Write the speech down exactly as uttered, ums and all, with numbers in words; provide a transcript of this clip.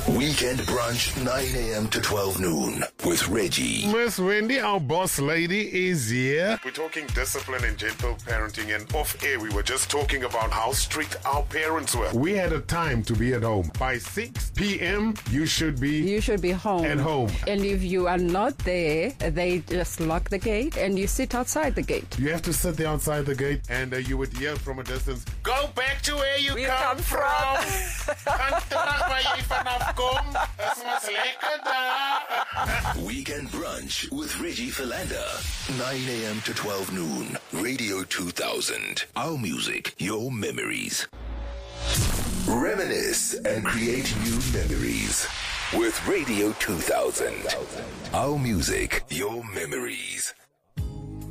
Weekend Brunch, nine a.m. to twelve noon with Reggie. Miss Wendy, our boss lady, is here. We're talking discipline and gentle parenting, and off air we were just talking about how strict our parents were. We had a time to be at home. By six p.m., you should be You should be home. at home. And if you are not there, they just lock the gate and you sit outside the gate. You have to sit there outside the gate and uh, you would yell from a distance, "Go back to where you We come, come from. Gaan terug waar jy vanaf kom. Dit was lekker daar." Weekend Brunch with Reggie Philander. nine a.m. to twelve noon. Radio two thousand. Our music, your memories. Reminisce and create new memories with Radio two thousand. Our music, your memories.